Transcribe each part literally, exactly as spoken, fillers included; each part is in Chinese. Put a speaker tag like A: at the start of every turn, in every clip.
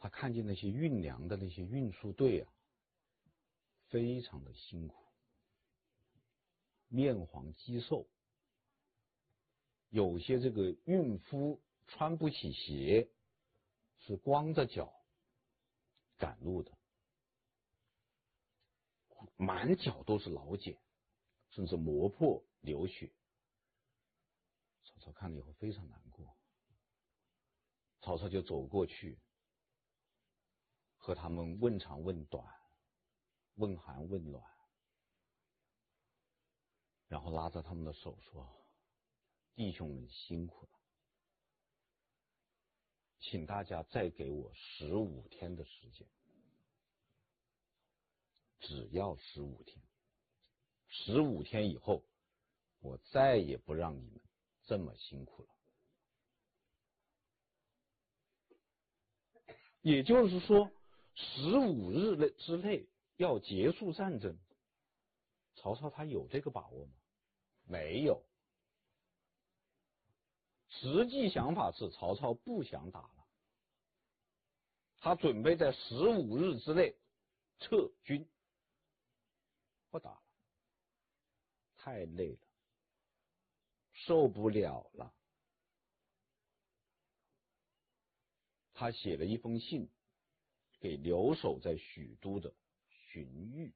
A: 他看见那些运粮的那些运输队啊，非常的辛苦，面黄肌瘦，有些这个孕妇穿不起鞋，是光着脚赶路的，满脚都是老茧，甚至磨破流血。曹操看了以后非常难过，曹操就走过去，和他们问长问短，问寒问暖，然后拉着他们的手说：弟兄们辛苦了，请大家再给我十五天的时间，只要十五天，十五天以后，我再也不让你们这么辛苦了。也就是说，十五日内之内要结束战争，曹操他有这个把握吗？没有。实际想法是曹操不想打了，他准备在十五日之内撤军，不打了，太累了，受不了了。他写了一封信给留守在许都的荀彧，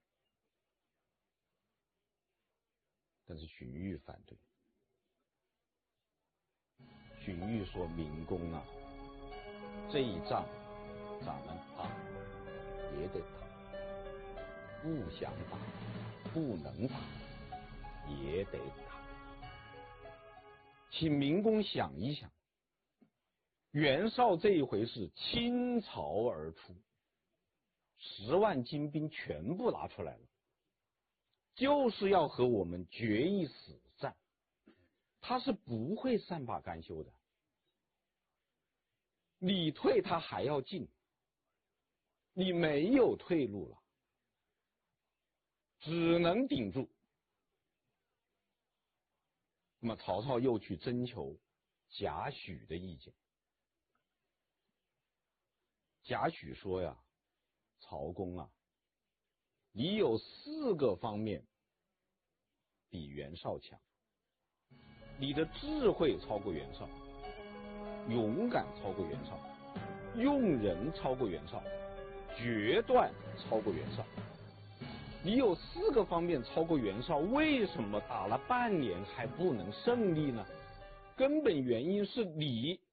A: 但是荀彧反对。荀彧说：明公啊，这一仗咱们打也得打，不想打不能打也得打，请明公想一想，袁绍这一回是倾巢而出，十万精兵全部拿出来了，就是要和我们决一死战，他是不会善罢甘休的。你退他还要进，你没有退路了，只能顶住。那么曹操又去征求贾诩的意见。贾诩说呀，曹公啊，你有四个方面比袁绍强，你的智慧超过袁绍，勇敢超过袁绍，用人超过袁绍，决断超过袁绍。你有四个方面超过袁绍，为什么打了半年还不能胜利呢？根本原因是你